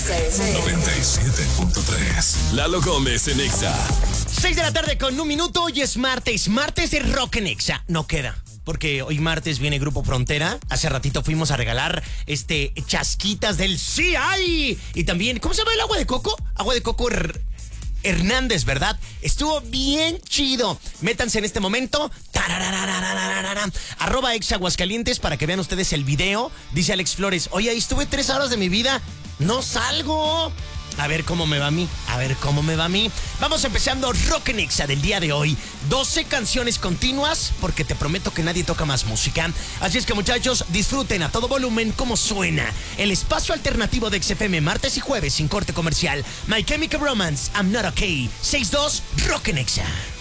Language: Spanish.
97.3. Lalo Gómez en Exa. 6 de la tarde con 1 minuto. Hoy es martes de Rock en Exa. No queda, porque hoy martes viene Grupo Frontera. Hace ratito fuimos a regalar chasquitas del CI. Y también, ¿cómo se llama el agua de coco? Agua de coco Hernández, ¿verdad? Estuvo bien chido. Métanse en este momento. @Exa Aguascalientes para que vean ustedes el video. Dice Alex Flores: oye, ahí estuve 3 horas de mi vida. No salgo. A ver cómo me va a mí. Vamos empezando Rock en Exa del día de hoy. 12 canciones continuas, porque te prometo que nadie toca más música. Así es que, muchachos, disfruten a todo volumen cómo suena el espacio alternativo de XFM martes y jueves sin corte comercial. My Chemical Romance, I'm Not Okay. 6-2, Rock en Exa.